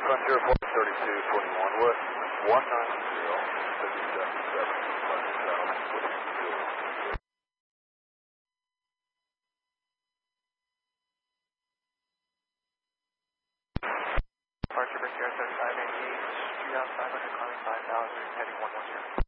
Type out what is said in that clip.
Frontier Flight 3221 West, 190, 57, Departure for Sierra 3588, street out 500, climbing 5000, heading 110.